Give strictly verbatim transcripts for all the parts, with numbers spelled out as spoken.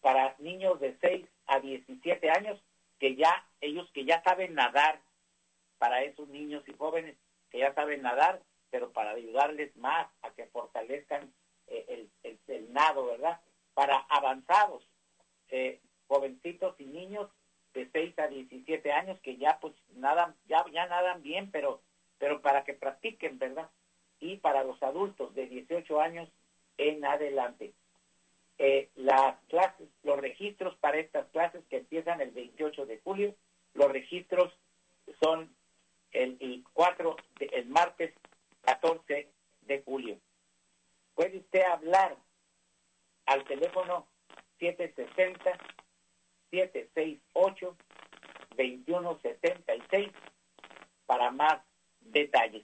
para niños de seis a diecisiete años, que ya, ellos que ya saben nadar, para esos niños y jóvenes que ya saben nadar, pero para ayudarles más a que fortalezcan eh, el, el, el nado, ¿verdad? Para avanzados, eh, jovencitos y niños de seis a diecisiete años que ya pues nadan, ya, ya nadan bien, pero, pero para que practiquen, ¿verdad? Y para los adultos de dieciocho años en adelante. Eh, las clases, los registros para estas clases que empiezan el veintiocho de julio, los registros son el, el cuatro, de, el martes catorce de julio. Puede usted hablar al teléfono siete seis cero, siete seis ocho, dos uno siete seis para más detalles.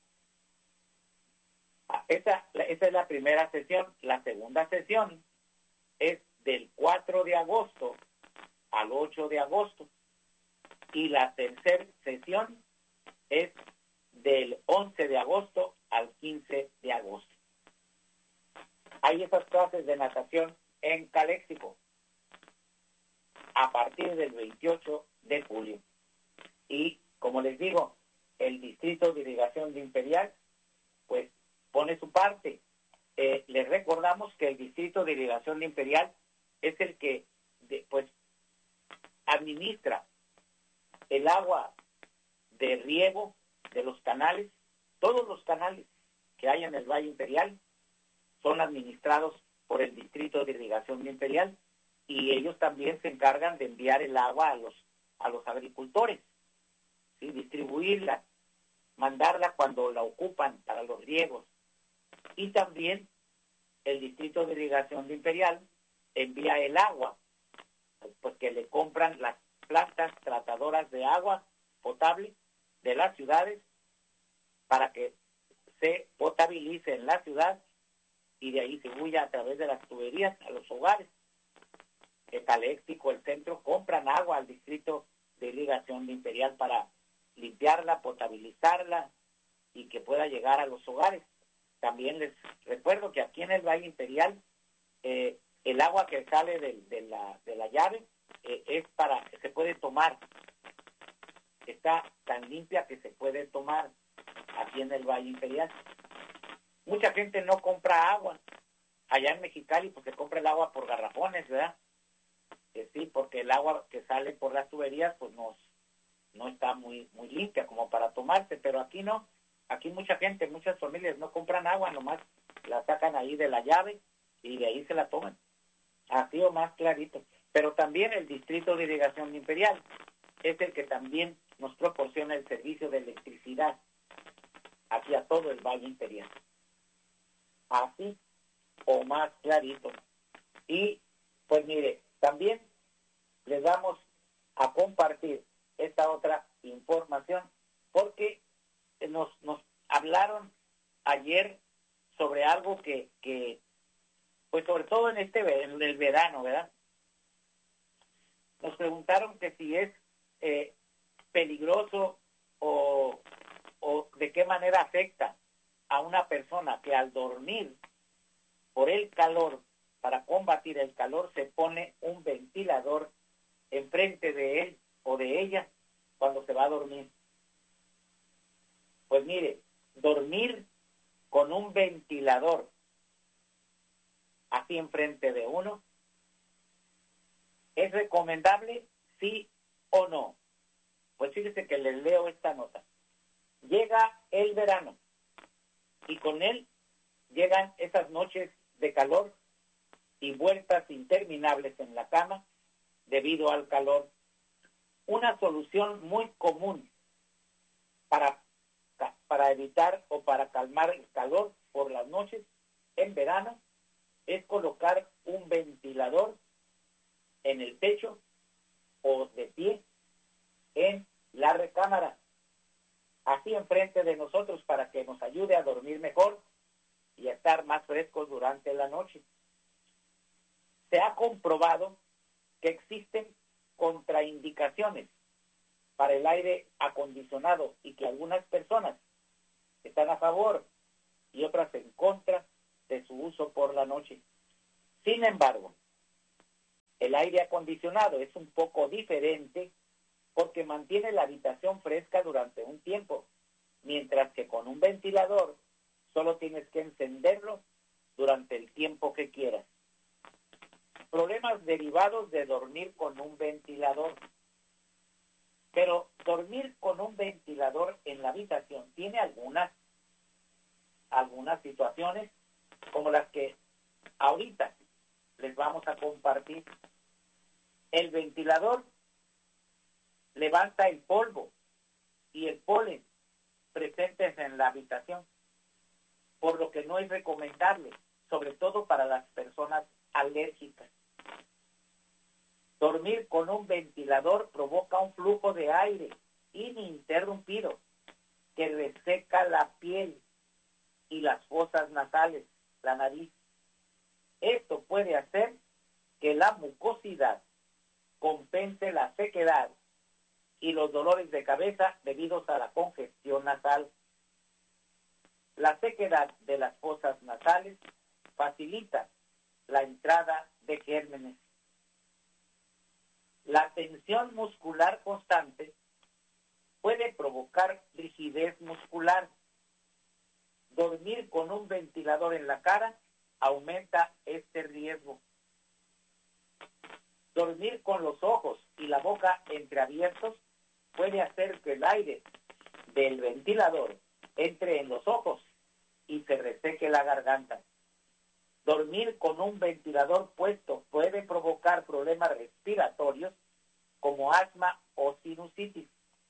Esa, esa es la primera sesión. La segunda sesión es del cuatro de agosto al ocho de agosto y la tercera sesión es del once de agosto al quince de agosto. Hay esas clases de natación en Caléxico a partir del veintiocho de julio. Y como les digo, el Distrito de Irrigación de Imperial pues pone su parte. Eh, les recordamos que el Distrito de Irrigación de Imperial es el que de, pues administra el agua de riego de los canales. Todos los canales que hay en el Valle Imperial son administrados por el Distrito de Irrigación de Imperial y ellos también se encargan de enviar el agua a los a los agricultores, ¿sí? Distribuirla, mandarla cuando la ocupan para los riegos. Y también el Distrito de Irrigación de Imperial envía el agua, pues que le compran las plantas tratadoras de agua potable de las ciudades para que se potabilice en la ciudad y de ahí se huya a través de las tuberías a los hogares. El Caléxico, el centro, compran agua al Distrito de Irrigación de Imperial para limpiarla, potabilizarla y que pueda llegar a los hogares. También les recuerdo que aquí en el Valle Imperial eh, el agua que sale de, de, la, de la llave eh, es para, se puede tomar. Está tan limpia que se puede tomar aquí en el Valle Imperial. Mucha gente no compra agua allá en Mexicali porque compra el agua por garrafones, ¿verdad? Que sí, porque el agua que sale por las tuberías pues no, no está muy, muy limpia como para tomarse, pero aquí no. Aquí mucha gente, muchas familias no compran agua, nomás la sacan ahí de la llave y de ahí se la toman. Así o más clarito. Pero también el Distrito de Irrigación Imperial es el que también nos proporciona el servicio de electricidad aquí a todo el Valle Imperial. Así o más clarito. Y pues mire, también les vamos a compartir esta otra información porque nos, nos hablaron ayer sobre algo que, que pues sobre todo en este en el verano, ¿verdad? Nos preguntaron que si es eh, peligroso o, o de qué manera afecta a una persona que al dormir por el calor, para combatir el calor, se pone un ventilador enfrente de él o de ella cuando se va a dormir. Pues mire, dormir con un ventilador así enfrente de uno, ¿es recomendable, sí o no? Pues fíjese que les leo esta nota. Llega el verano y con él llegan esas noches de calor y vueltas interminables en la cama debido al calor. Una solución muy común para, para evitar o para calmar el calor por las noches en verano es colocar un ventilador en el techo o de pie en la recámara, así enfrente de nosotros para que nos ayude a dormir mejor y a estar más frescos durante la noche. Se ha comprobado que existen contraindicaciones para el aire acondicionado y que algunas personas están a favor y otras en contra de su uso por la noche. Sin embargo, El aire acondicionado es un poco diferente porque mantiene la habitación fresca durante un tiempo, mientras que con un ventilador solo tienes que encenderlo durante el tiempo que quieras. Problemas derivados de dormir con un ventilador. Pero dormir con un ventilador en la habitación tiene algunas, algunas situaciones como las que ahorita les vamos a compartir. El ventilador levanta el polvo y el polen presentes en la habitación, por lo que no es recomendable, sobre todo para las personas alérgicas. Dormir con un ventilador provoca un flujo de aire ininterrumpido que reseca la piel y las fosas nasales, la nariz. Esto puede hacer que la mucosidad compense la sequedad y los dolores de cabeza debidos a la congestión nasal. La sequedad de las fosas nasales facilita la entrada de gérmenes. La tensión muscular constante puede provocar rigidez muscular. Dormir con un ventilador en la cara aumenta este riesgo. Dormir con los ojos y la boca entreabiertos puede hacer que el aire del ventilador entre en los ojos y se reseque la garganta. Dormir con un ventilador puesto puede provocar problemas respiratorios como asma o sinusitis.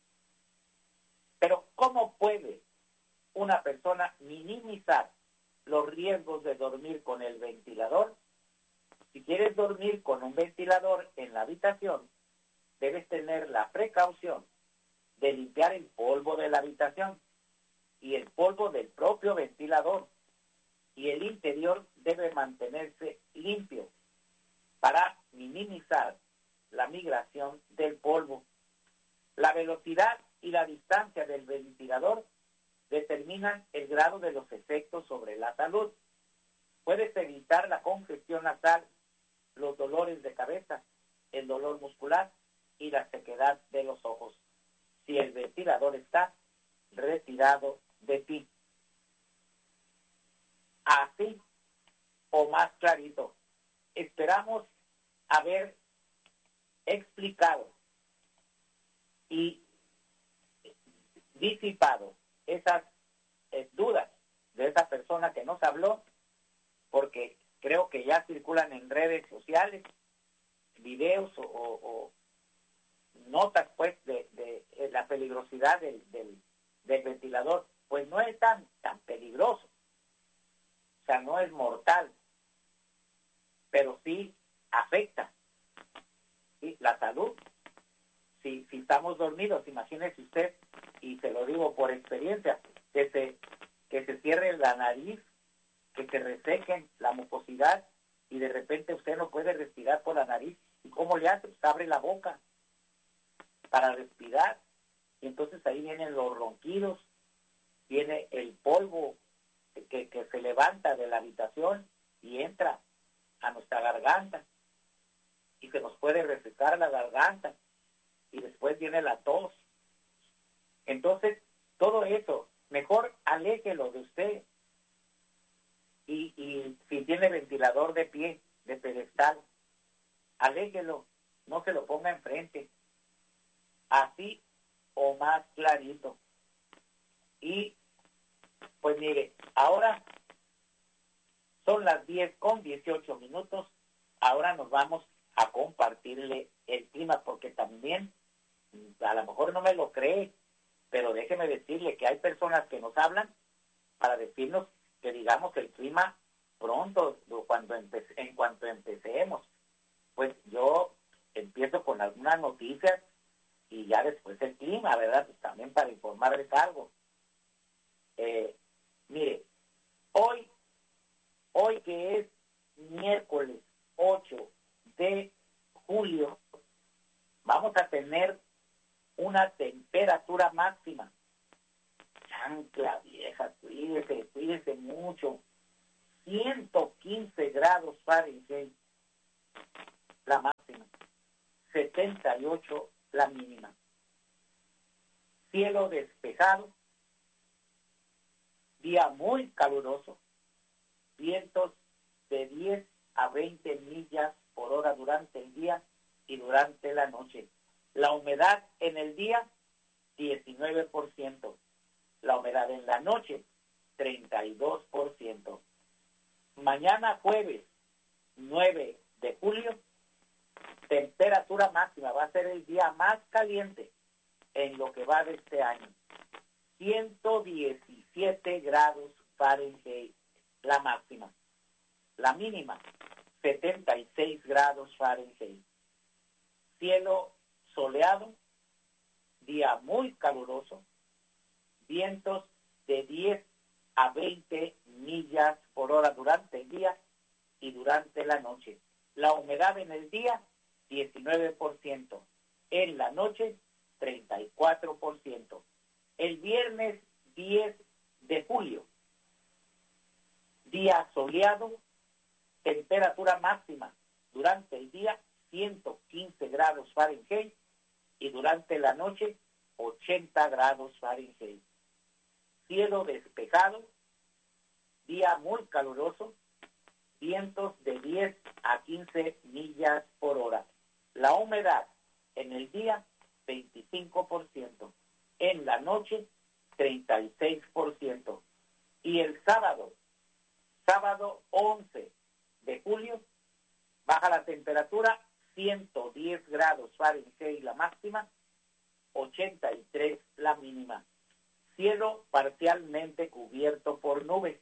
Pero ¿cómo puede una persona minimizar los riesgos de dormir con el ventilador? Si quieres dormir con un ventilador en la habitación, debes tener la precaución de limpiar el polvo de la habitación y el polvo del propio ventilador, y el interior debe mantenerse limpio para minimizar la migración del polvo. La velocidad y la distancia del ventilador determinan el grado de los efectos sobre la salud. Puedes evitar la congestión nasal, los dolores de cabeza, el dolor muscular y la sequedad de los ojos si el ventilador está retirado de ti. Así o más clarito, esperamos haber explicado y disipado esas eh, dudas de esa persona que nos habló, porque creo que ya circulan en redes sociales videos o, o, o notas pues de, de, de la peligrosidad del, del, del ventilador. Pues no es tan, tan peligroso, o sea, no es mortal, pero sí afecta, ¿sí?, la salud. Si, si estamos dormidos, imagínese usted, y se lo digo por experiencia, que se, que se cierre la nariz, que se resequen la mucosidad, y de repente usted no puede respirar por la nariz. ¿Y cómo le hace? Pues abre la boca para respirar, y entonces ahí vienen los ronquidos, viene el polvo que, que se levanta de la habitación y entra a nuestra garganta, y se nos puede resecar la garganta, y después viene la tos. Entonces, todo eso, mejor aléjelo de usted. Y, y si tiene ventilador de pie, de pedestal, aléjelo, no se lo ponga enfrente. Así o más clarito. Y, pues mire, ahora son las diez con dieciocho minutos. Ahora nos vamos a compartirle el clima, porque también, a lo mejor no me lo cree, pero déjeme decirle que hay personas que nos hablan para decirnos que digamos el clima pronto, cuando empe- en cuanto empecemos. Pues yo empiezo con algunas noticias y ya después el clima, ¿verdad? Pues también para informarles algo. Eh, mire, hoy, hoy que es miércoles ocho de julio, vamos a tener una temperatura máxima. Chancla vieja, cuídese, cuídese mucho. ciento quince grados Fahrenheit, la máxima. setenta y ocho la mínima. Cielo despejado, día muy caluroso, vientos de diez a veinte millas por hora durante el día y durante la noche. La humedad en el día, diecinueve por ciento. La humedad en la noche, treinta y dos por ciento. Mañana jueves, nueve de julio, temperatura máxima, va a ser el día más caliente en lo que va de este año. ciento diecisiete grados Fahrenheit, la máxima. La mínima, setenta y seis grados Fahrenheit. Cielo soleado, día muy caluroso, vientos de diez a veinte millas por hora durante el día y durante la noche. La humedad en el día, diecinueve por ciento. En la noche, treinta y cuatro por ciento. El viernes diez de julio, día soleado, temperatura máxima durante el día, ciento quince grados Fahrenheit y durante la noche, ochenta grados Fahrenheit. Cielo despejado, día muy caluroso, vientos de diez a quince millas por hora. La humedad en el día, veinticinco por ciento. En la noche, treinta y seis por ciento. Y el sábado, sábado once de julio, baja la temperatura, ciento diez grados Fahrenheit la máxima, ochenta y tres la mínima. Cielo parcialmente cubierto por nubes.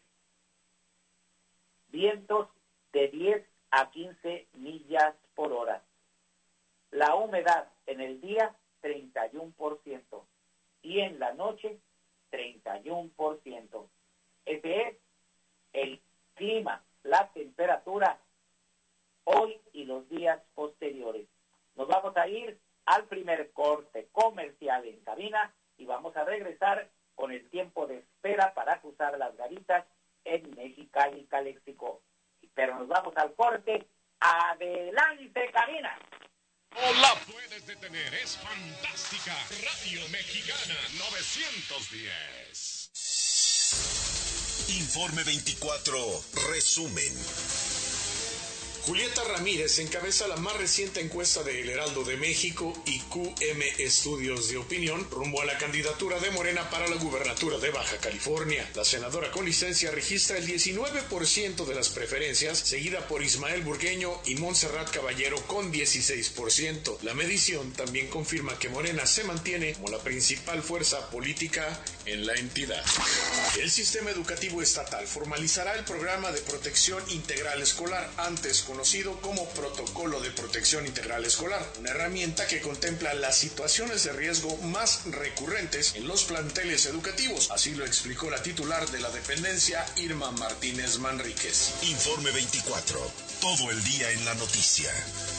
Vientos de diez a quince millas por hora. La humedad en el día, treinta y uno por ciento. Y en la noche, treinta y uno por ciento. Ese es el clima, la temperatura hoy y los días posteriores. Nos vamos a ir al primer corte comercial en cabina y vamos a regresar con el tiempo de espera para cruzar las garitas en Mexicali, Calexico. Pero nos vamos al corte. ¡Adelante, cabina! No la puedes detener, es fantástica. Radio Mexicana novecientos diez. Informe veinticuatro, resumen. Julieta Ramírez encabeza la más reciente encuesta de El Heraldo de México y Q M Estudios de Opinión rumbo a la candidatura de Morena para la gubernatura de Baja California. La senadora con licencia registra el diecinueve por ciento de las preferencias, seguida por Ismael Burgueño y Montserrat Caballero con dieciséis por ciento. La medición también confirma que Morena se mantiene como la principal fuerza política en la entidad. El sistema educativo estatal formalizará el programa de protección integral escolar, antes conocido como Protocolo de Protección Integral Escolar, una herramienta que contempla las situaciones de riesgo más recurrentes en los planteles educativos. Así lo explicó la titular de la dependencia, Irma Martínez Manríquez. Informe veinticuatro, todo el día en la noticia.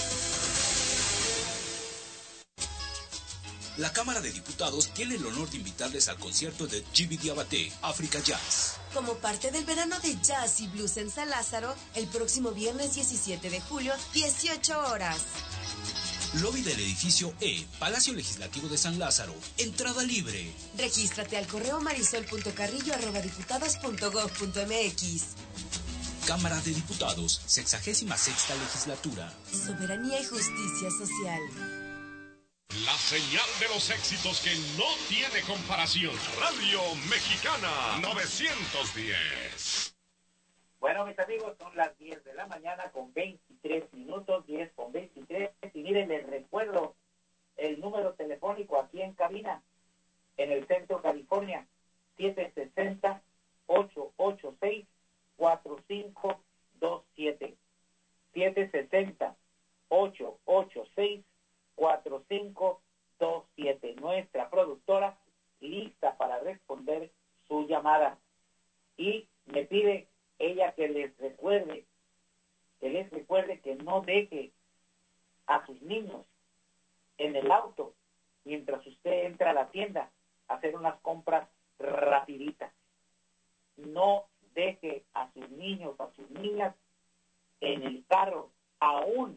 La Cámara de Diputados tiene el honor de invitarles al concierto de Jimmy Diabaté, África Jazz. Como parte del verano de jazz y blues en San Lázaro, el próximo viernes diecisiete de julio, dieciocho horas. Lobby del edificio E, Palacio Legislativo de San Lázaro. Entrada libre. Regístrate al correo marisol punto carrillo arroba diputados punto gob punto mx. Cámara de Diputados, sexagésima sexta legislatura. Soberanía y justicia social. La señal de los éxitos que no tiene comparación. Radio Mexicana novecientos diez. Bueno, mis amigos, son las diez de la mañana con veintitrés minutos, diez con veintitrés. Y miren, les recuerdo el número telefónico aquí en cabina, en el Centro California, siete seis cero, ocho ocho seis, cuatro cinco dos siete. siete seis cero, ocho ocho seis, cuatro cinco dos siete. Nuestra productora lista para responder su llamada. Y me pide ella que les recuerde, que les recuerde que no deje a sus niños en el auto mientras usted entra a la tienda a hacer unas compras rapiditas. No deje a sus niños, a sus niñas en el carro, aún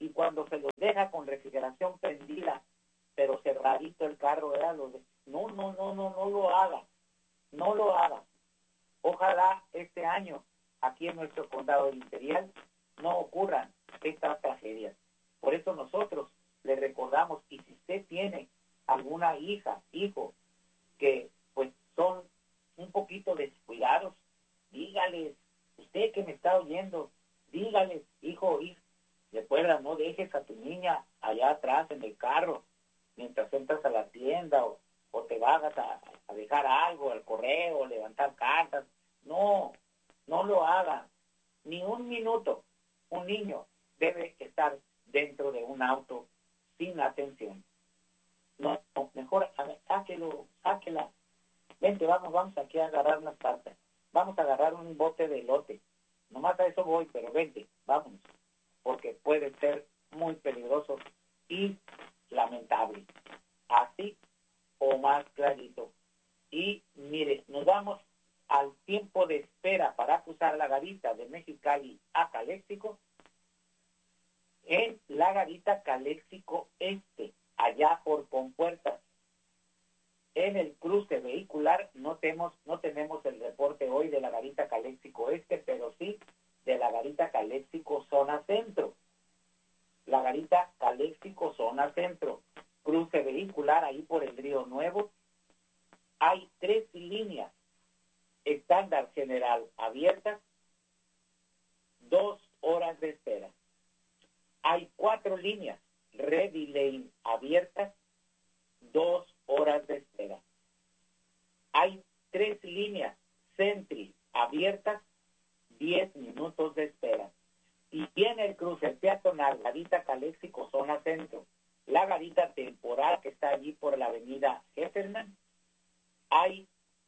y cuando se los deja con refrigeración prendida, pero cerradito el carro, ¿verdad? Los de... No, no, no, no, no lo haga, no lo haga. Ojalá este año, aquí en nuestro condado del Imperial, no ocurran estas tragedias. Por eso nosotros le recordamos, y si usted tiene alguna hija, hijo, que pues son un poquito descuidados, dígales, usted que me está oyendo, dígales, hijo, hija, recuerda, no dejes a tu niña allá atrás en el carro, mientras entras a la tienda, o, o te vayas a, a dejar algo al correo, levantar cartas. No, no lo hagan. Ni un minuto un niño debe estar dentro de un auto sin atención. No, no, mejor sáquelo, sáquela. Vente, vamos, vamos aquí a agarrar unas tartas. Vamos a agarrar un bote de elote. Nomás a eso voy, pero vente, vámonos. Porque puede ser muy peligroso y lamentable. Así o más clarito. Y mire, nos vamos al tiempo de espera para cruzar la garita de Mexicali a Caléxico. En la garita Caléxico Este, allá por Compuertas. En el cruce vehicular no tenemos, no tenemos el reporte hoy de la garita Caléxico Este, pero sí de la garita Caléxico Zona Centro. La garita Caléxico Zona Centro, cruce vehicular ahí por el Río Nuevo. Hay tres líneas estándar general abiertas, dos horas de espera. Hay cuatro líneas Ready Lane abiertas, dos horas de espera. Hay tres líneas Sentry abiertas, diez minutos de espera. Y tiene el cruce peatonal Garita Caléxico Zona Centro, la garita temporal que está allí por la avenida Heffernan. Hay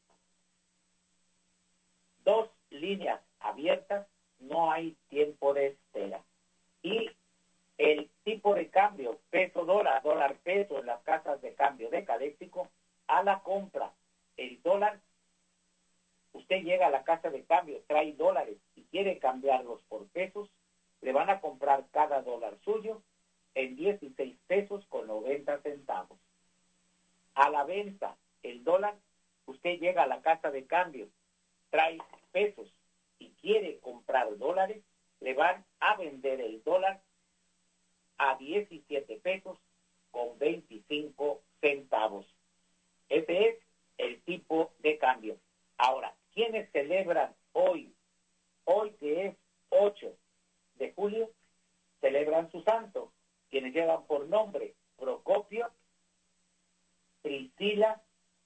dos líneas abiertas, no hay tiempo de espera. Y el tipo de cambio, peso dólar, dólar peso en las casas de cambio de Caléxico, a la compra, el dólar, usted llega a la casa de cambio, trae dólares y quiere cambiarlos por pesos, le van a comprar cada dólar suyo en dieciséis pesos con noventa centavos. A la venta, el dólar, usted llega a la casa de cambio, trae pesos y quiere comprar dólares, le van a vender el dólar a diecisiete pesos con veinticinco centavos. Ese es el tipo de cambio. Ahora, ¿quiénes celebran hoy? Hoy que es ocho de julio, celebran su santo, quienes llevan por nombre Procopio, Priscila,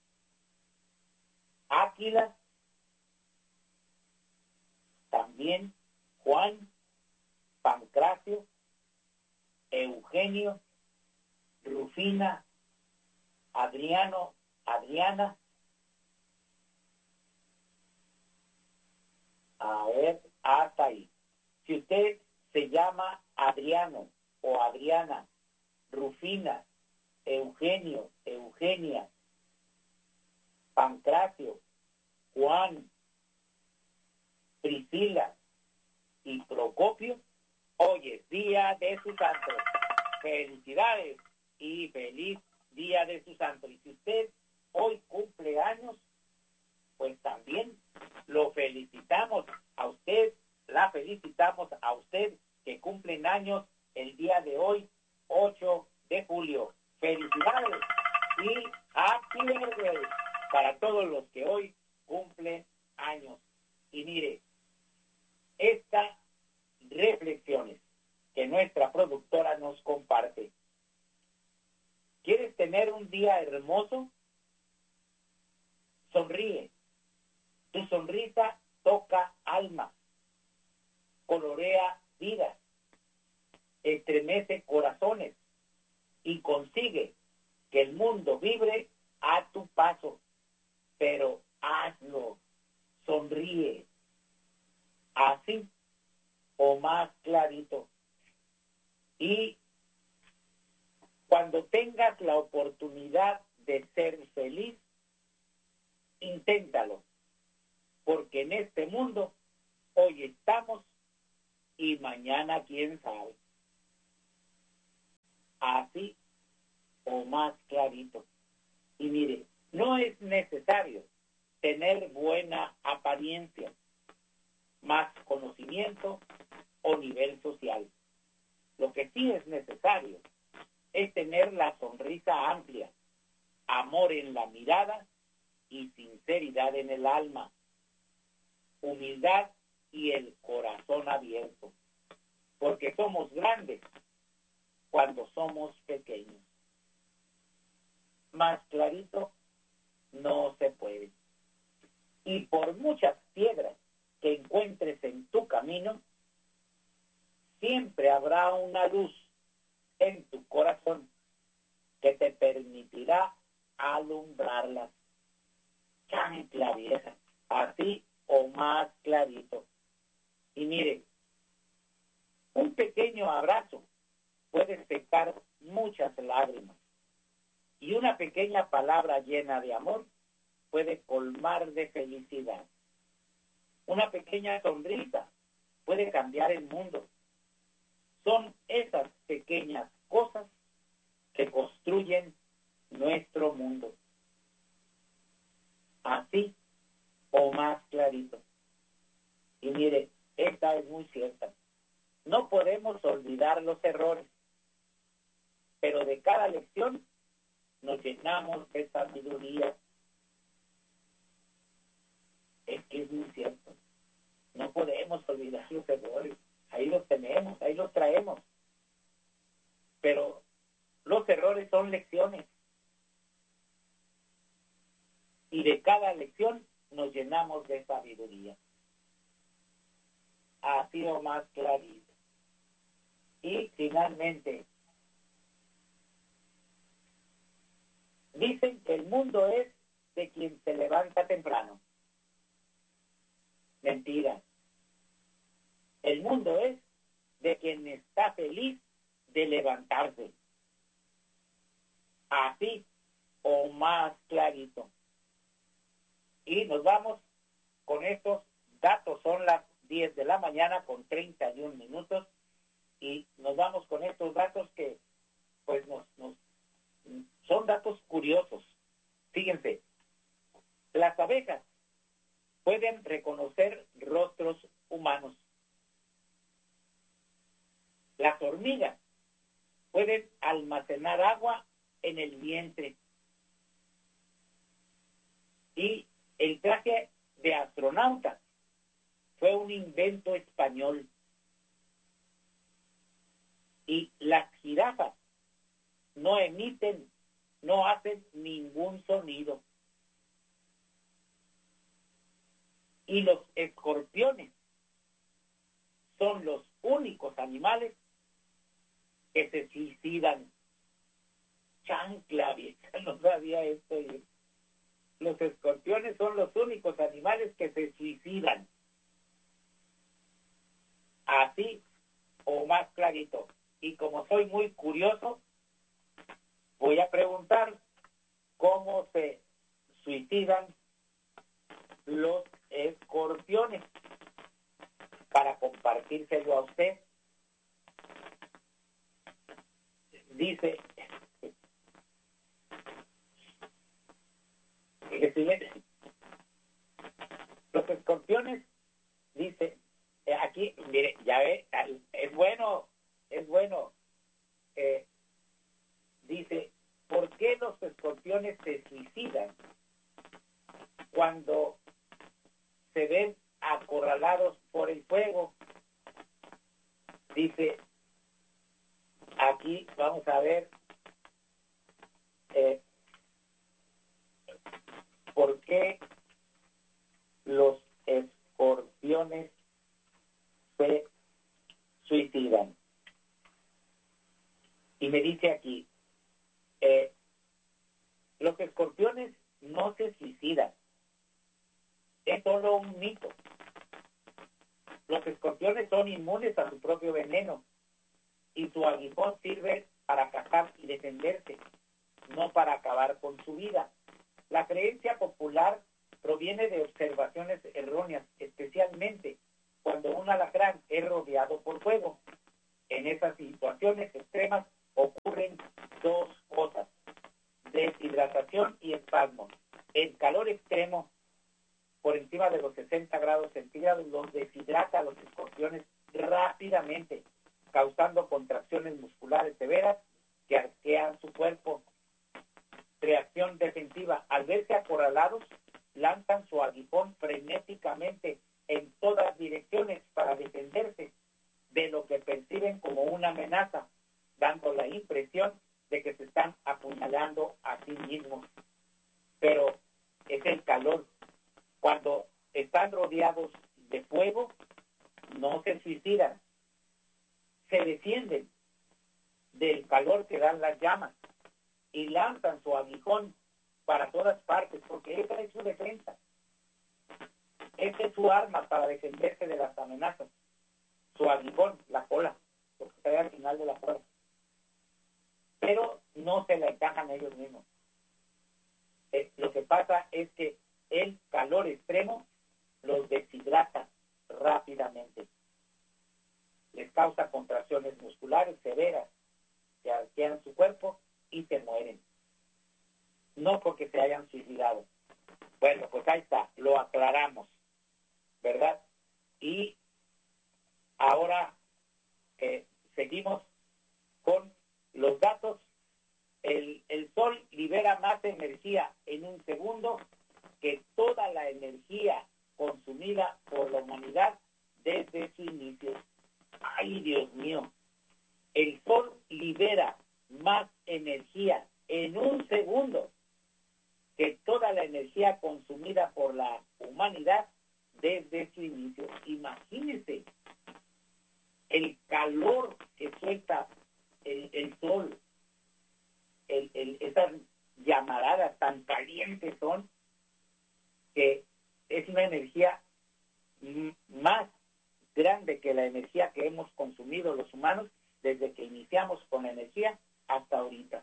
Áquila, también Juan, Pancracio, Eugenio, Rufina, Adriano, Adriana, a ver, hasta ahí. Si usted se llama Adriano o Adriana, Rufina, Eugenio, Eugenia, Pancracio, Juan, Priscila y Procopio, hoy es día de su santo. Felicidades y feliz día de su santo. Y si usted hoy cumple años, pues también lo felicitamos a usted, la felicitamos a usted que cumplen años el día de hoy, ocho de julio. Felicidades y happy birthday para todos los que hoy cumplen años. Y mire, estas reflexiones que nuestra productora nos comparte. ¿Quieres tener un día hermoso? Sonríe. Tu sonrisa toca alma, colorea vidas, estremece corazones y consigue que el mundo vibre a tu paso. Pero hazlo, sonríe, así o más clarito. Y cuando tengas la oportunidad de ser feliz, inténtalo. Porque en este mundo hoy estamos y mañana quién sabe. así o más clarito. Y mire, no es necesario tener buena apariencia, más conocimiento o nivel social. Lo que sí es necesario es tener la sonrisa amplia, amor en la mirada y sinceridad en el alma, humildad y el corazón abierto, porque somos grandes cuando somos pequeños. Más clarito no se puede. Y por muchas piedras que encuentres en tu camino, siempre habrá una luz en tu corazón que te permitirá alumbrarlas. Chancla vieja, así o más clarito. Y mire, un pequeño abrazo puede secar muchas lágrimas, y una pequeña palabra llena de amor puede colmar de felicidad. Una pequeña sonrisa puede cambiar el mundo. Son esas pequeñas cosas que construyen nuestro mundo. Así o más clarito. Y mire, esta es muy cierta. No podemos olvidar los errores, pero de cada lección nos llenamos de sabiduría. Es que es muy cierto. No podemos olvidar los errores. Ahí los tenemos, ahí los traemos. Pero los errores son lecciones. Y de cada lección nos llenamos de sabiduría. Así o más clarito. Y finalmente, dicen que el mundo es de quien se levanta temprano. Mentira. El mundo es de quien está feliz de levantarse. Así o más clarito. Y nos vamos con estos datos. Son las diez de la mañana con treinta y un minutos. Y nos vamos con estos datos que pues nos, nos son datos curiosos. Fíjense, las abejas pueden reconocer rostros humanos. Las hormigas pueden almacenar agua en el vientre. Y el traje de astronauta fue un invento español. Y las jirafas no emiten, no hacen ningún sonido. Y los escorpiones son los únicos animales que se suicidan. Chancla vieja, no sabía esto. Los escorpiones son los únicos animales que se suicidan. Así o más clarito. Y como soy muy curioso, voy a preguntar cómo se suicidan los escorpiones para compartírselo a usted. Dice, los escorpiones, dice, aquí, mire, ya ve, es bueno, es bueno, eh, dice, ¿por qué los escorpiones se suicidan cuando se ven acorralados por el fuego? Dice, aquí vamos a ver eh, por qué los escorpiones se suicidan. Y me dice aquí, eh, los escorpiones no se suicidan. Es solo un mito. Los escorpiones son inmunes a su propio veneno y su aguijón sirve para cazar y defenderse, no para acabar con su vida. La creencia popular proviene de observaciones erróneas, especialmente cuando un alacrán es rodeado por fuego. En esas situaciones extremas ocurren espasmos. El calor extremo por encima de los sesenta grados centígrados los deshidrata a los escorpiones rápidamente, causando contracciones musculares severas que arquean su cuerpo. Reacción defensiva. Al verse acorralados, lanzan su aguijón frenéticamente en todas direcciones para defenderse de lo que perciben como una amenaza, dando la impresión de que se están apuñalando a sí mismos. Pero es el calor. Cuando están rodeados de fuego, no se suicidan, se defienden del calor que dan las llamas y lanzan su aguijón para todas partes, porque esa es su defensa. Esa es su arma para defenderse de las amenazas. Su aguijón, la cola, lo que está al final de la cola. Pero no se la encajan ellos mismos. Eh, lo que pasa es que el calor extremo los deshidrata rápidamente. Les causa contracciones musculares severas que arquean su cuerpo y se mueren. No porque se hayan suicidado. Bueno, pues ahí está, lo aclaramos, ¿verdad? Y ahora eh, seguimos con los datos. El, el sol libera más energía en un segundo que toda la energía consumida por la humanidad desde su inicio. ¡Ay, Dios mío! El sol libera más energía en un segundo que toda la energía consumida por la humanidad desde su inicio. Imagínense el calor que suelta el, el sol, el, el, esas llamaradas tan calientes son, que es una energía m- más grande que la energía que hemos consumido los humanos desde que iniciamos con la energía hasta ahorita.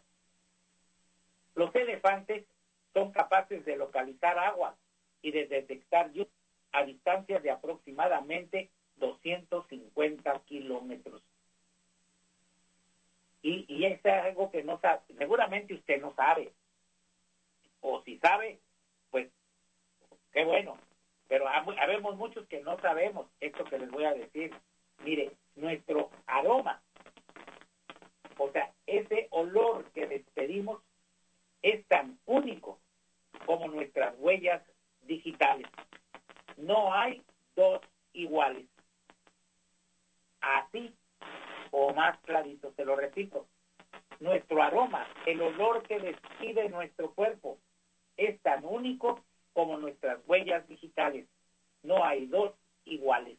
Los elefantes son capaces de localizar agua y de detectar lluvia a distancias de aproximadamente doscientos cincuenta kilómetros. Y, y eso es algo que no sabe, seguramente usted no sabe, o si sabe, pues qué bueno, pero habemos muchos que no sabemos esto que les voy a decir. Mire, nuestro aroma, o sea, ese olor que despedimos es tan único como nuestras huellas digitales. No hay dos iguales. Así o más clarito, se lo repito. Nuestro aroma, el olor que despide nuestro cuerpo, es tan único como nuestras huellas digitales. No hay dos iguales.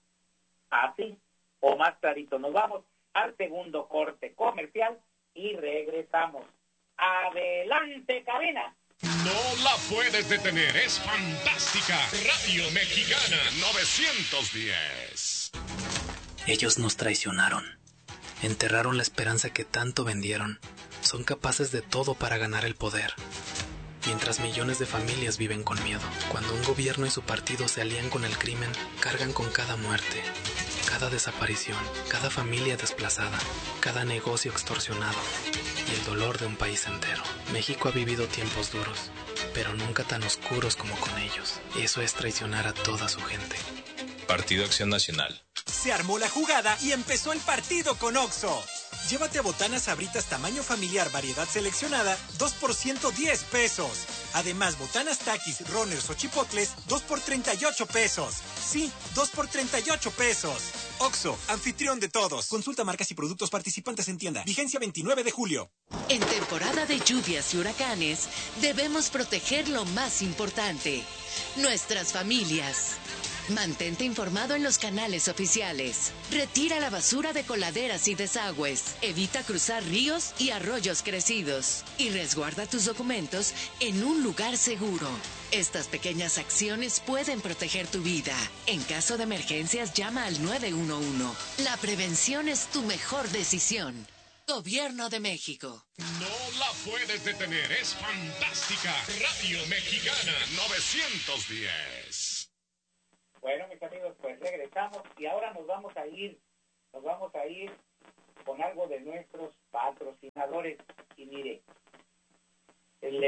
Así o más clarito. Nos vamos al segundo corte comercial y regresamos. ¡Adelante, cabina! No la puedes detener, es fantástica. Radio Mexicana novecientos diez. Ellos nos traicionaron. Enterraron la esperanza que tanto vendieron. Son capaces de todo para ganar el poder. Mientras millones de familias viven con miedo. Cuando un gobierno y su partido se alían con el crimen, cargan con cada muerte, cada desaparición, cada familia desplazada, cada negocio extorsionado y el dolor de un país entero. México ha vivido tiempos duros, pero nunca tan oscuros como con ellos. Eso es traicionar a toda su gente. Partido Acción Nacional. Se armó la jugada y empezó el partido con Oxxo. Llévate botanas Sabritas tamaño familiar, variedad seleccionada, dos por ciento diez pesos. Además, botanas Takis, Runners o Chipotles, dos por treinta y ocho pesos. Sí, dos por treinta y ocho pesos. Oxxo, anfitrión de todos. Consulta marcas y productos participantes en tienda. Vigencia veintinueve de julio. En temporada de lluvias y huracanes, debemos proteger lo más importante, nuestras familias. Mantente informado en los canales oficiales. Retira la basura de coladeras y desagües. Evita cruzar ríos y arroyos crecidos. Y resguarda tus documentos en un lugar seguro. Estas pequeñas acciones pueden proteger tu vida. En caso de emergencias, llama al nueve uno uno. La prevención es tu mejor decisión. Gobierno de México. No la puedes detener, es fantástica. Radio Mexicana novecientos diez. Bueno, mis amigos, pues regresamos y ahora nos vamos a ir, nos vamos a ir con algo de nuestros patrocinadores. Y mire, le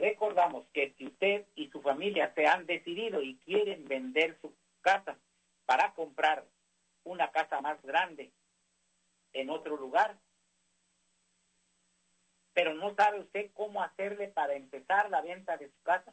recordamos que si usted y su familia se han decidido y quieren vender su casa para comprar una casa más grande en otro lugar, pero no sabe usted cómo hacerle para empezar la venta de su casa,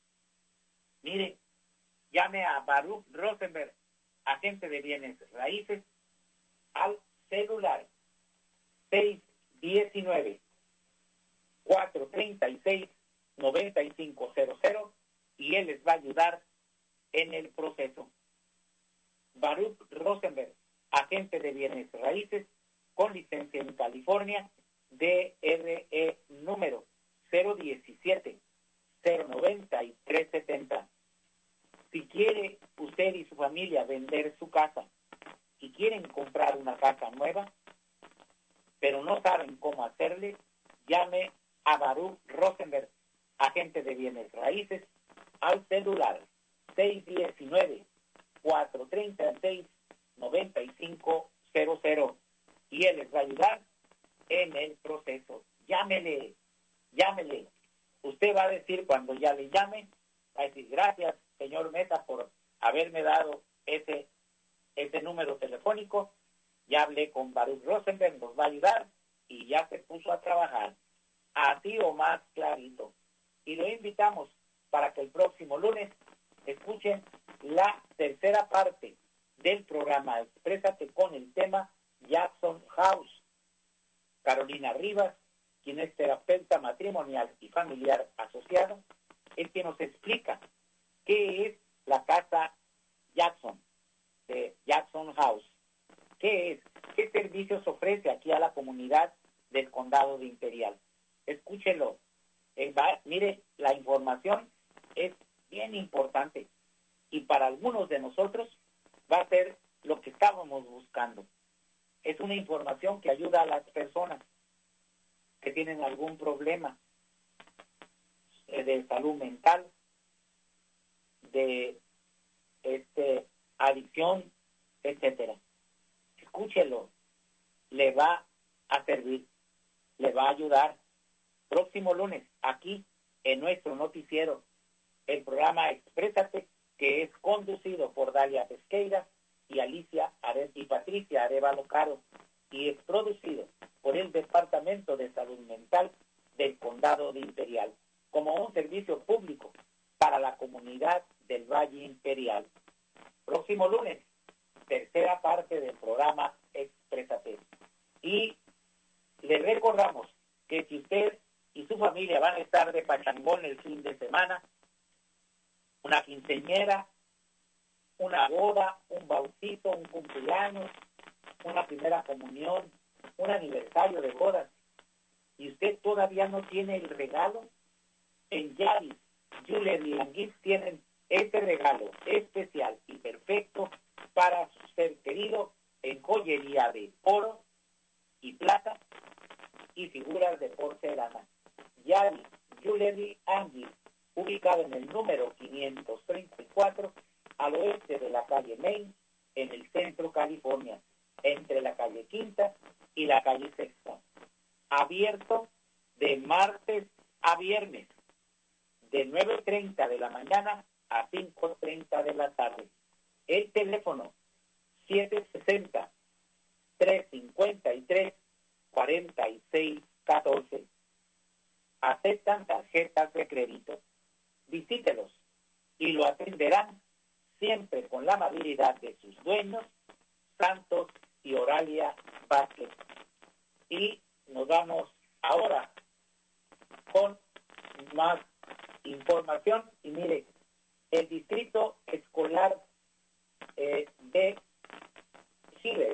mire, llame a Baruch Rosenberg, agente de bienes raíces, al celular seis uno nueve, cuatro tres seis, nueve cinco cero cero y él les va a ayudar en el proceso. Baruch Rosenberg, agente de bienes raíces, con licencia en California, D R E número cero diecisiete, cero noventa y tres setenta. Si quiere usted y su familia vender su casa y quieren comprar una casa nueva, pero no saben cómo hacerle, llame a Baruch Rosenberg, agente de bienes raíces, al celular seis uno nueve, cuatro tres seis, nueve cinco cero cero y él les va a ayudar en el proceso. Llámele, llámele. Usted va a decir cuando ya le llame, va a decir gracias, señor Mesa, por haberme dado ese, ese número telefónico. Ya hablé con Baruch Rosenberg, nos va a ayudar y ya se puso a trabajar. Así o más clarito. Y lo invitamos para que el próximo lunes escuchen la tercera parte del programa Exprésate con el tema Jackson House. Carolina Rivas, quien es terapeuta matrimonial y familiar asociado, es quien nos explica qué es la casa Jackson, de Jackson House. ¿Qué es? ¿Qué servicios ofrece aquí a la comunidad del condado de Imperial? Escúchelo. Eh, va, mire, la información es bien importante y para algunos de nosotros va a ser lo que estábamos buscando. Es una información que ayuda a las personas que tienen algún problema eh, de salud mental, de este adicción, etcétera. Escúchelo, le va a servir, le va a ayudar. Próximo lunes, aquí en nuestro noticiero, el programa Exprésate, que es conducido por Dalia Pesqueira y Alicia Are- y Patricia Arevalo Caro, y es producido por el Departamento de Salud Mental del Condado de Imperial, como un servicio público para la comunidad del Valle Imperial. Próximo lunes, tercera parte del programa Exprésate. Y le recordamos que si usted y su familia van a estar de pachangón el fin de semana, una quinceañera, una boda, un bautizo, un cumpleaños, una primera comunión, un aniversario de bodas, y usted todavía no tiene el regalo, en Yaris, Jewelry and Gifts tienen este regalo especial y perfecto para su ser querido en joyería de oro y plata y figuras de porcelana. Yaris, Jewelry and Gifts, ubicado en el número quinientos treinta y cuatro al oeste de la calle Main, en el centro California, entre la calle Quinta y la calle Sexta. Abierto de martes a viernes, de nueve treinta de la mañana a cinco treinta de la tarde. El teléfono siete sesenta, trescientos cincuenta y tres, cuarenta y seis catorce. Aceptan tarjetas de crédito. Visítelos y lo atenderán siempre con la amabilidad de sus dueños, Santos y Oralia Vázquez. Y nos vamos ahora con más información. Y mire, el distrito escolar eh, de Heber,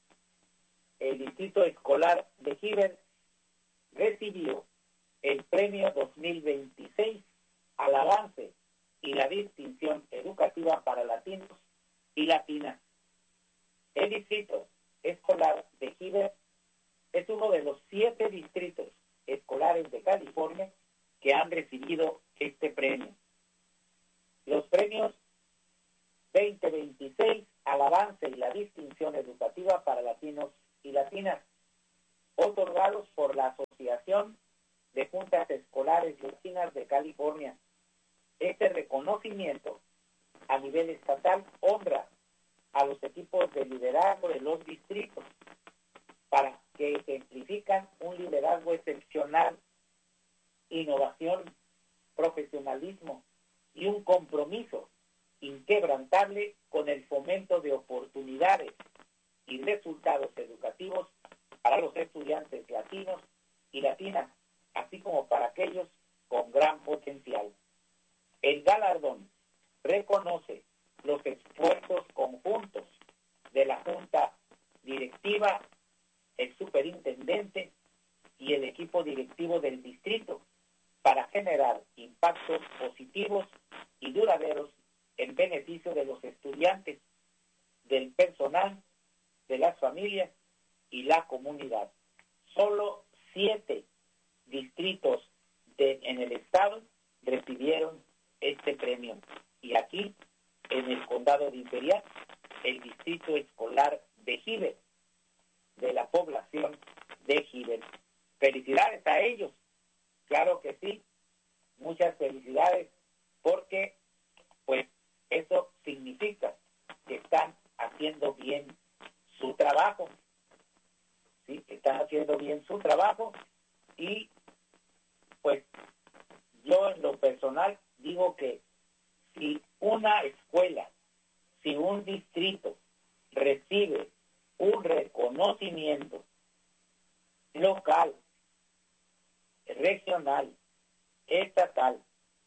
el distrito escolar de Heber recibió el premio dos mil veintiséis al avance y la distinción educativa para latinos y latinas. El distrito escolar de Heber es uno de los siete distritos escolares de California que han recibido este premio. Los premios veinte veintiséis al avance y la distinción educativa para latinos y latinas, otorgados por la Asociación de Juntas Escolares Latinas de California. Este reconocimiento a nivel estatal honra a los equipos de liderazgo de los distritos para que ejemplifican un liderazgo excepcional, innovación, profesionalismo y un compromiso inquebrantable con el fomento de oportunidades y resultados educativos para los estudiantes latinos y latinas, así como para aquellos con gran potencial. El galardón reconoce los esfuerzos conjuntos de la Junta Directiva, el superintendente y el equipo directivo del distrito para generar impactos positivos y duraderos en beneficio de los estudiantes, del personal, de las familias y la comunidad. Solo siete distritos de, en el estado recibieron este premio. Y aquí, en el condado de Imperial, el distrito escolar de Heber, de la población de Heber. Felicidades a ellos, claro que sí, muchas felicidades, porque pues eso significa que están haciendo bien su trabajo, sí, están haciendo bien su trabajo y pues yo en lo personal digo que si una escuela, si un distrito recibe un reconocimiento local, regional, estatal,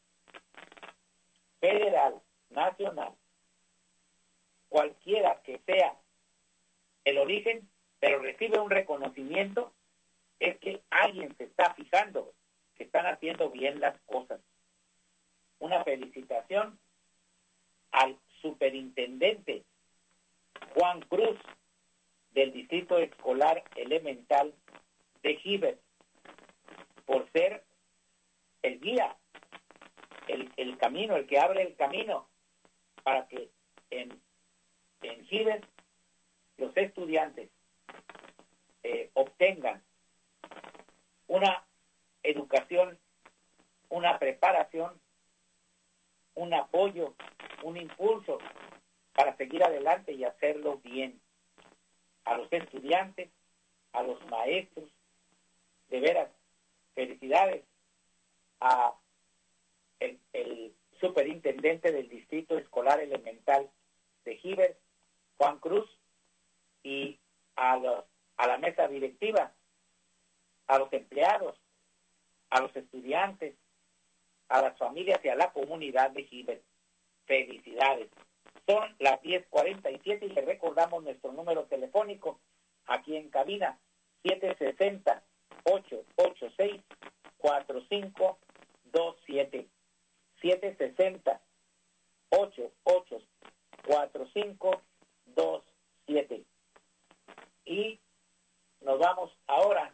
federal, nacional, cualquiera que sea el origen, pero recibe un reconocimiento, es que alguien se está fijando que están haciendo bien las cosas. Una felicitación al superintendente Juan Cruz del Distrito Escolar Elemental de Heber por ser el guía, el, el camino, el que abre el camino para que en, en Heber los estudiantes eh, obtengan una educación, una preparación, un apoyo, un impulso para seguir adelante y hacerlo bien. A los estudiantes, a los maestros, de veras, felicidades a el, el superintendente del Distrito Escolar Elemental de Heber, Juan Cruz, y a, los, a la mesa directiva, a los empleados, a los estudiantes, a las familias y a la comunidad de Heber. Felicidades. Son las diez cuarenta y siete y les recordamos nuestro número telefónico aquí en cabina, siete seis cero, ocho ocho seis, cuatro cinco dos siete. siete seis cero, ocho ocho seis, cuatro cinco dos siete. Y nos vamos ahora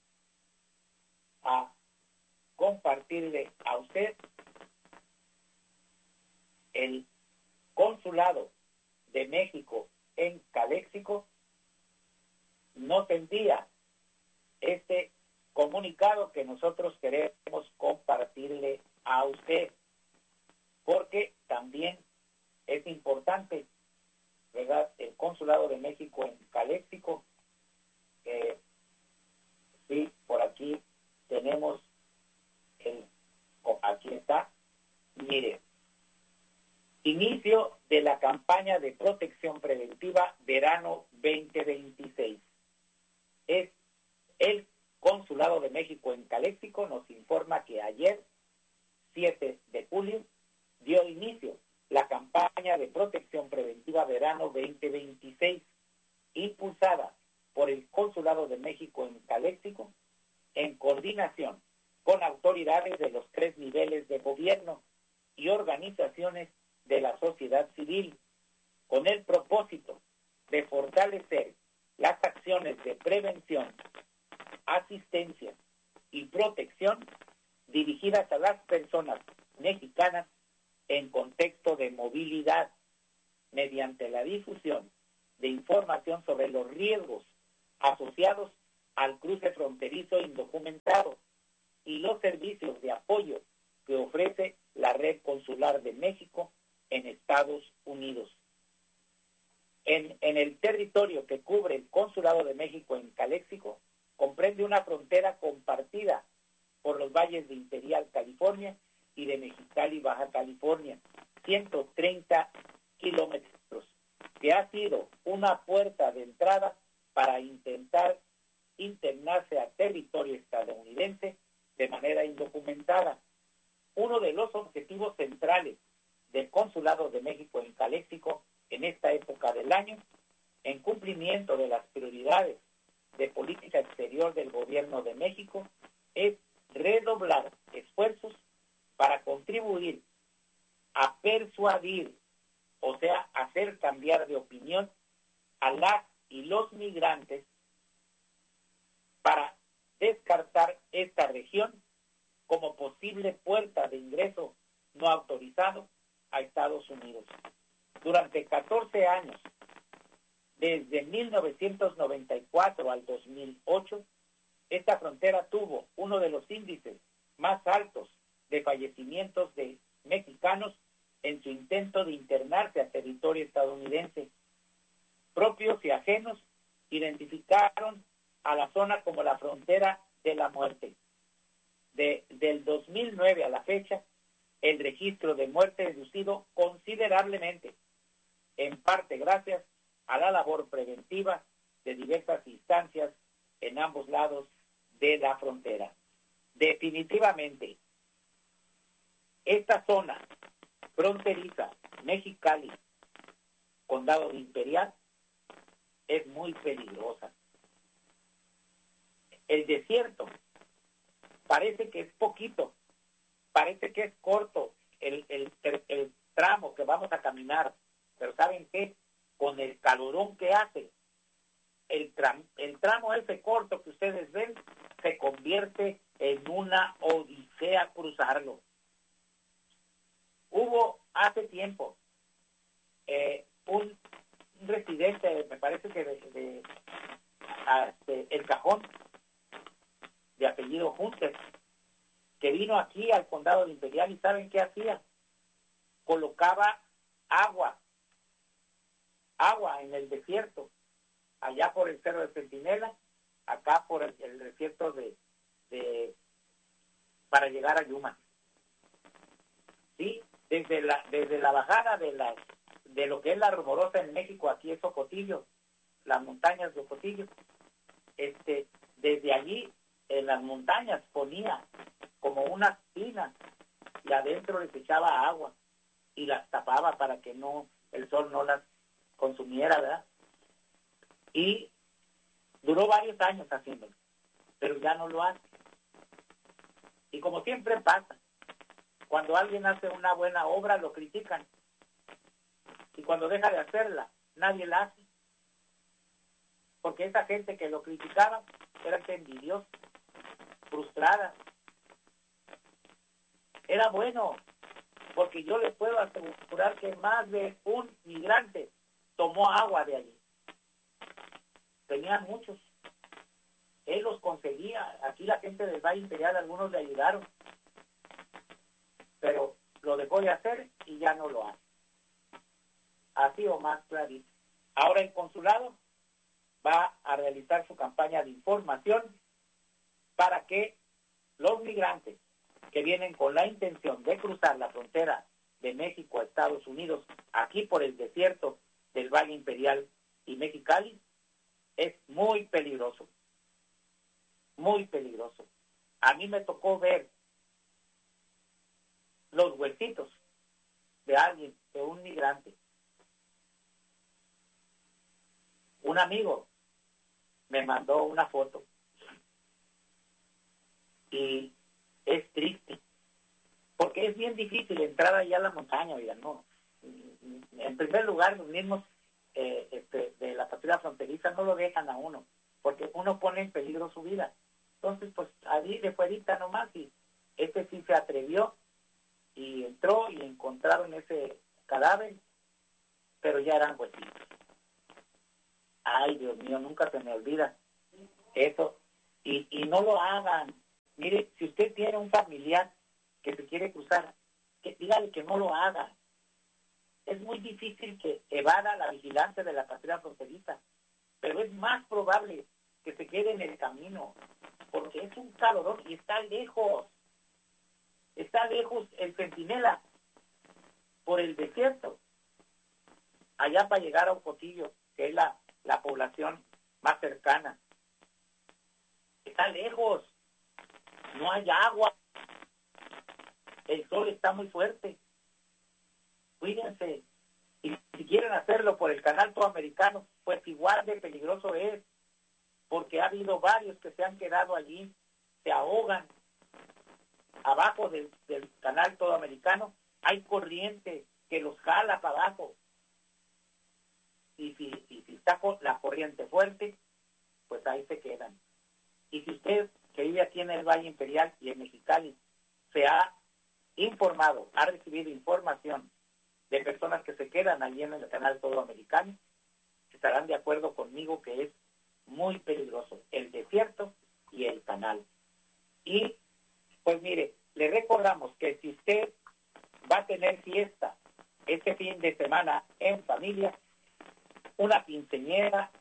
a compartirle a usted el Consulado de México en Caléxico nos envía este comunicado que nosotros queremos compartirle a usted, porque también es importante, ¿verdad? El Consulado de México en Caléxico, eh, sí, por aquí tenemos el, oh, aquí está, mire, inicio de la campaña de protección preventiva verano veinte veintiséis. Es el Consulado de México en Caléxico nos informa que ayer, siete de julio, dio inicio la campaña de protección preventiva verano veinte veintiséis, impulsada por el Consulado de México en Caléxico, en coordinación con autoridades de los tres niveles de gobierno y organizaciones de la sociedad civil, con el propósito de fortalecer las acciones de prevención, asistencia y protección dirigidas a las personas mexicanas en contexto de movilidad, mediante la difusión de información sobre los riesgos asociados al cruce fronterizo indocumentado y los servicios de apoyo que ofrece la Red Consular de México en Estados Unidos. En, en el territorio que cubre el Consulado de México en Caléxico, comprende una frontera compartida por los valles de Imperial, California, y de Mexicali, Baja California, ciento treinta kilómetros, que ha sido una puerta de entrada para intentar internarse a territorio estadounidense de manera indocumentada. Uno de los objetivos centrales del Consulado de México en Caléxico en esta época del año, en cumplimiento de las prioridades de política exterior del Gobierno de México, es redoblar esfuerzos para contribuir a persuadir, o sea, hacer cambiar de opinión a las y los migrantes para descartar esta región como posible puerta de ingreso no autorizado a Estados Unidos. Durante catorce años, desde mil novecientos noventa y cuatro al dos mil ocho, esta frontera tuvo uno de los índices más altos de fallecimientos de mexicanos en su intento de internarse a territorio estadounidense. Propios y ajenos identificaron a la zona como la frontera de la muerte. De, del dos mil nueve a la fecha, el registro de muerte ha reducido considerablemente, en parte gracias a la labor preventiva de diversas instancias en ambos lados de la frontera. Definitivamente, esta zona fronteriza, Mexicali, Condado de Imperial, es muy peligrosa. El desierto parece que es poquito, parece que es corto el, el, el tramo que vamos a caminar, pero ¿saben qué? Con el calorón que hace, el, tram, el tramo ese corto que ustedes ven se convierte en una odisea cruzarlo. Hubo hace tiempo eh, un, un residente, me parece que de, de, de El Cajón, de apellido Hunter, que vino aquí al Condado de Imperial, y ¿saben qué hacía? Colocaba agua, agua en el desierto, allá por el Cerro de Centinela, acá por el, el desierto de, de, para llegar a Yuma. ¿Sí? Desde la, desde la bajada de la, de lo que es la Rumorosa en México, aquí es Ocotillo, las montañas de Ocotillo, este, desde allí en las montañas ponía como unas tinas y adentro les echaba agua y las tapaba para que no el sol no las consumiera, ¿verdad? Y duró varios años haciéndolo, pero ya no lo hace. Y como siempre pasa, cuando alguien hace una buena obra lo critican, y cuando deja de hacerla nadie la hace, porque esa gente que lo criticaba era envidiosa, frustrada. Era bueno, porque yo les puedo asegurar que más de un migrante tomó agua de allí. Tenían muchos. Él los conseguía. Aquí la gente del Valle Imperial, algunos le ayudaron. Pero lo dejó de hacer y ya no lo hace. Así o más clarito. Ahora el consulado va a realizar su campaña de información para que los migrantes que vienen con la intención de cruzar la frontera de México a Estados Unidos, aquí por el desierto del Valle Imperial y Mexicali, es muy peligroso, muy peligroso. A mí me tocó ver los huesitos de alguien, de un migrante. Un amigo me mandó una foto y es triste, porque es bien difícil entrar allá a la montaña, oigan, ¿no? En primer lugar, los mismos eh, este, de la patrulla fronteriza no lo dejan a uno, porque uno pone en peligro su vida. Entonces, pues, allí de fuerita nomás, y este sí se atrevió, y entró y encontraron ese cadáver, pero ya eran huesitos. Ay, Dios mío, nunca se me olvida eso. Y, y no lo hagan, Mire, si usted tiene un familiar que se quiere cruzar, que dígale que no lo haga. Es muy difícil que evada la vigilancia de la patrulla fronteriza, pero es más probable que se quede en el camino, porque es un calorón y está lejos. Está lejos el centinela por el desierto, allá para llegar a Ocotillo, que es la, la población más cercana. Está lejos, no hay agua, el sol está muy fuerte. Cuídense. Y si quieren hacerlo por el canal todo americano, pues igual de peligroso es, porque ha habido varios que se han quedado allí, se ahogan. Abajo del, del canal todo americano hay corriente que los jala para abajo. Y si, y si está la corriente fuerte, pues ahí se quedan. Y si usted, que vive aquí en el Valle Imperial y en Mexicali, se ha informado, ha recibido información de personas que se quedan allí en el canal todo americano, estarán de acuerdo conmigo que es muy peligroso el desierto y el canal. Y pues mire, le recordamos que si usted va a tener fiesta este fin de semana en familia, una quinceañera,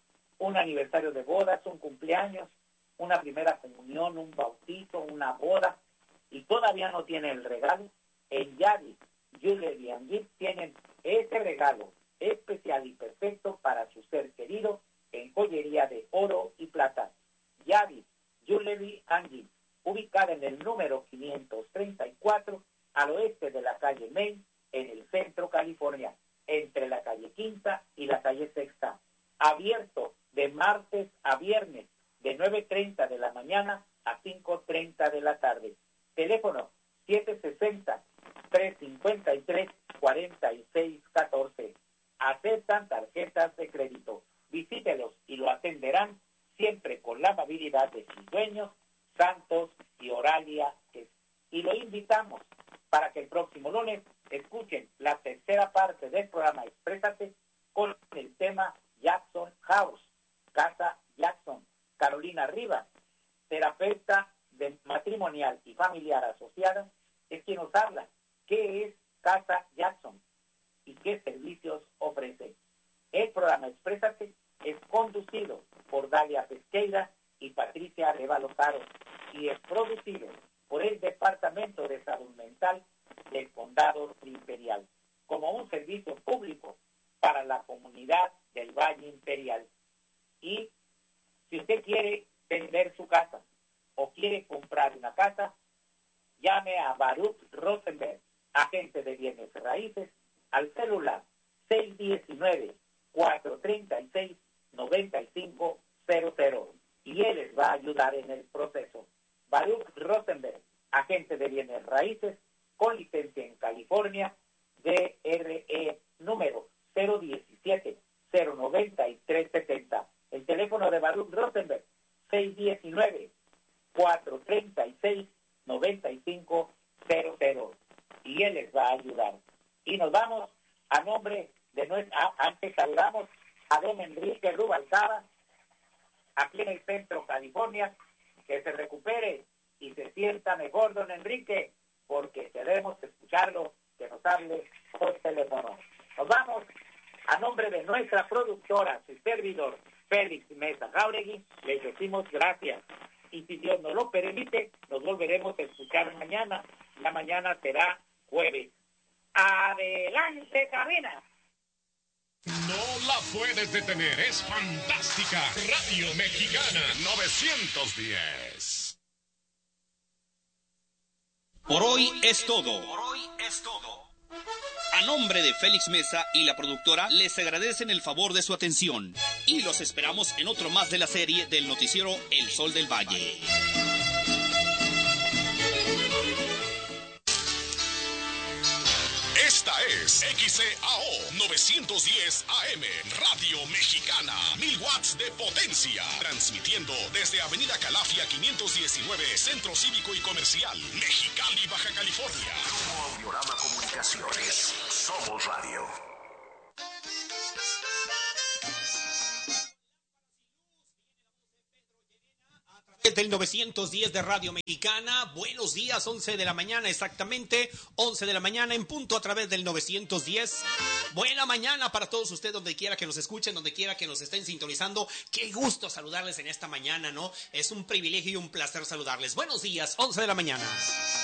un aniversario de bodas, un cumpleaños, una primera comunión, un bautizo, una boda, y todavía no tiene el regalo, en Yadi Jewelry and Gift tienen ese regalo especial y perfecto para su ser querido en joyería de oro y plata. Yadi Jewelry and Gift, ubicada en el número quinientos treinta y cuatro al oeste de la calle Main, en el centro California, entre la calle Quinta y la calle Sexta. Abierto de martes a viernes, de nueve treinta de la mañana a cinco treinta de la tarde. Teléfono siete sesenta, tres cincuenta y tres, cuarenta y seis catorce. Aceptan tarjetas de crédito. Visítelos y lo atenderán siempre con la amabilidad de sus dueños, Santos y Oralia. Y lo invitamos para que el próximo lunes escuchen la tercera parte del programa Exprésate con el tema Jackson House, Casa Jackson. Carolina Rivas, terapeuta de matrimonial y familiar asociada, es quien nos habla qué es Casa Jackson y qué servicios ofrece. El programa Exprésate es conducido por Dalia Pesqueira y Patricia Arevalo Caro y es producido por el Departamento de Salud Mental del Condado Imperial como un servicio público para la comunidad del Valle Imperial. Y si usted quiere vender su casa o quiere comprar una casa, llame a Baruch Rosenberg, agente de bienes raíces, al celular seis uno nueve, cuatro tres seis, nueve cinco cero cero y él les va a ayudar en el proceso. Baruch Rosenberg, agente de bienes raíces, con licencia en California, D R E número cero diecisiete, cero noventa y tres setenta. El teléfono de Baruch Rosenberg, seis uno nueve, cuatro tres seis, nueve cinco cero cero. Y él les va a ayudar. Y nos vamos a nombre de nuestra... Antes saludamos a don Enrique Rubalcaba, aquí en el centro California, que se recupere y se sienta mejor, don Enrique, porque queremos escucharlo, que nos hable por teléfono. Nos vamos a nombre de nuestra productora, su servidor, Félix Mesa Jauregui, les decimos gracias. Y si Dios nos lo permite, nos volveremos a escuchar mañana. La mañana será jueves. ¡Adelante, cabina! No la puedes detener, es fantástica. Radio Mexicana novecientos diez. Por hoy es todo. Por hoy es todo. A nombre de Félix Mesa y la productora, les agradecen el favor de su atención y los esperamos en otro más de la serie del noticiero El Sol del Valle. Esta es X C A O novecientos diez A M, Radio Mexicana, mil watts de potencia, transmitiendo desde Avenida Calafia quinientos diecinueve, Centro Cívico y Comercial, Mexicali, Baja California. Grupo Audiorama Comunicaciones, somos radio. De del novecientos diez de Radio Mexicana. Buenos días, once de la mañana exactamente, once de la mañana en punto a través del novecientos diez. Buena mañana para todos ustedes, donde quiera que nos escuchen, donde quiera que nos estén sintonizando. Qué gusto saludarles en esta mañana, ¿no? Es un privilegio y un placer saludarles. Buenos días, once de la mañana.